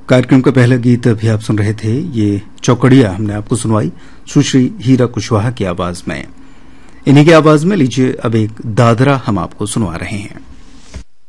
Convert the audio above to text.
कार्यक्रम का पहला गीत अभी आप सुन रहे थे। ये चौकड़िया हमने आपको सुनवाई सुश्री हीरा कुशवाहा की आवाज में। इन्हीं की आवाज में लीजिए अब एक दादरा हम आपको सुनवा रहे हैं।